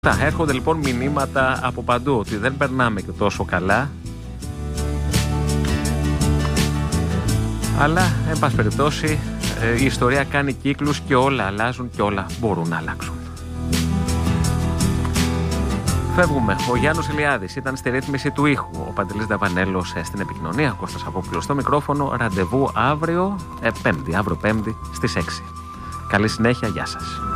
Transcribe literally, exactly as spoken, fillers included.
Έρχονται λοιπόν μηνύματα από παντού ότι δεν περνάμε και τόσο καλά. Αλλά, εν πάση περιπτώσει, η ιστορία κάνει κύκλους και όλα αλλάζουν και όλα μπορούν να αλλάξουν. Φεύγουμε. Ο Γιάννος Ηλιάδης ήταν στη ρύθμιση του ήχου. Ο Παντελής Δαβανέλος στην επικοινωνία. Κώστας Απόπουλος στο μικρόφωνο. Ραντεβού αύριο, ε, πέμπτη, αύριο πέμπτη στις έξι. Καλή συνέχεια. Γεια σας.